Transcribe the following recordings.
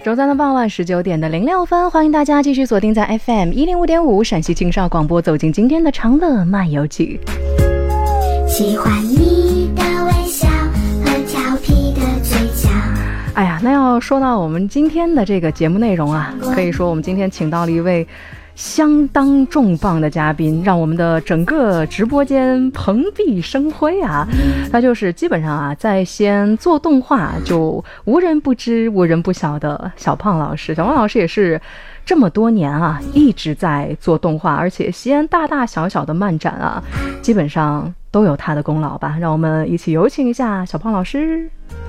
周三的傍晚19点的06分，欢迎大家继续锁定在 FM105.5 陕西青少广播，走进今天的长乐漫游记。 喜欢你的微笑和调皮的嘴角。 哎呀，那要说到我们今天的这个节目内容啊，可以说我们今天请到了一位相当重磅的嘉宾，让我们的整个直播间蓬荜生辉啊！他就是基本上啊，在西安做动画就无人不知、无人不晓的小胖老师。小胖老师也是这么多年啊，一直在做动画，而且西安大大小小的漫展啊，基本上都有他的功劳吧。让我们一起有请一下小胖老师。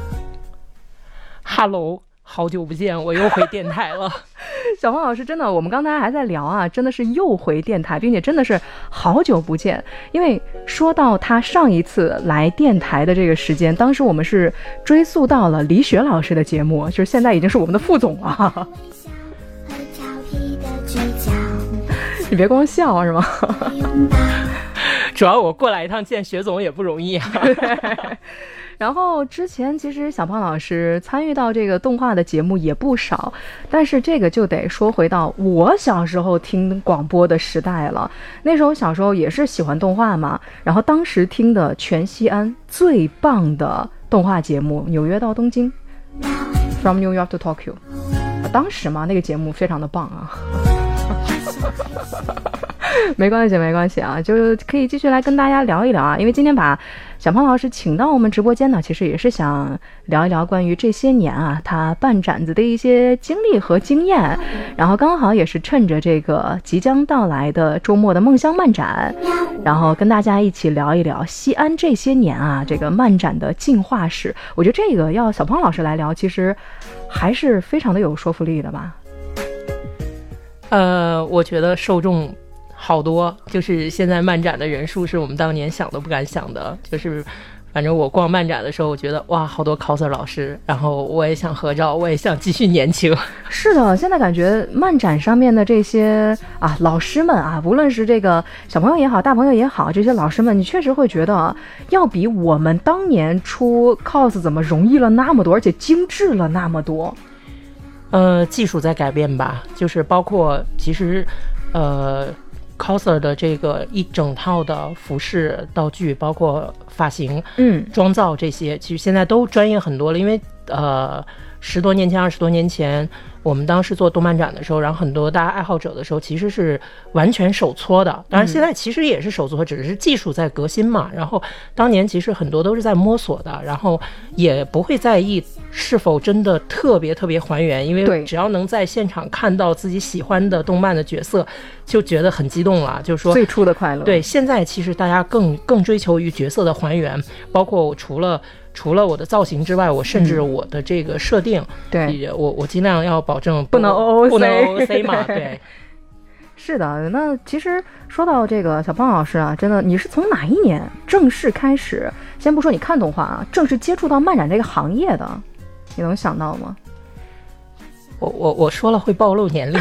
Hello， 好久不见，我又回电台了。 小胖老师真的，我们刚才还在聊啊，真的是又回电台，并且真的是好久不见。因为说到他上一次来电台的这个时间，当时我们是追溯到了李雪老师的节目，就是现在已经是我们的副总了。你别光笑是吗？ 主要我过来一趟见雪总也不容易啊。 然后之前其实小胖老师参与到这个动画的节目也不少，但是这个就得说回到我小时候听广播的时代了。那时候小时候也是喜欢动画嘛，然后当时听的全西安最棒的动画节目《纽约到东京》，From New York to Tokyo，当时嘛那个节目非常的棒啊。没关系啊，就可以继续来跟大家聊一聊啊。因为今天把小胖老师请到我们直播间呢，其实也是想聊一聊关于这些年啊他办展子的一些经历和经验，然后刚好也是趁着这个即将到来的周末的梦乡漫展，然后跟大家一起聊一聊西安这些年啊这个漫展的进化史。我觉得这个要小胖老师来聊，其实还是非常的有说服力的吧。 我觉得受众好多，就是现在漫展的人数是我们当年想都不敢想的。就是反正我逛漫展的时候，我觉得哇，好多 coser 老师，然后我也想合照，我也想继续年轻。 是的，现在感觉漫展上面的这些啊老师们啊，无论是这个小朋友也好，大朋友也好，这些老师们，你确实会觉得要比我们当年出 cos 怎么容易了那么多，而且精致了那么多。 技术在改变吧，就是包括其实coser 的这个一整套的服饰道具，包括发型妆造这些，其实现在都专业很多了。因为10多年前20多年前我们当时做动漫展的时候，然后很多大家爱好者的时候其实是完全手搓的，当然现在其实也是手搓，只是技术在革新嘛。然后当年其实很多都是在摸索的，然后也不会在意是否真的特别还原，因为只要能在现场看到自己喜欢的动漫的角色就觉得很激动了，就是说最初的快乐。 对，现在其实大家更追求于角色的还原，包括我除了我的造型之外，我甚至我的这个设定，对，我尽量要保证不能 OOC 嘛，对。 是的，那其实说到这个小胖老师啊，真的你是从哪一年正式开始，先不说你看动画啊，正式接触到漫展这个行业的，你能想到吗？ 我说了会暴露年龄。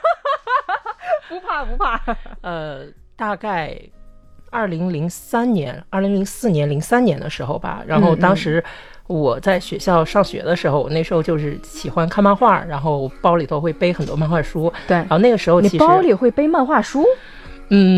不怕。 大概2004年03年的时候吧，然后当时我在学校上学的时候，我那时候就是喜欢看漫画，然后包里头会背很多漫画书。 对， 然后那个时候其实你包里会背漫画书？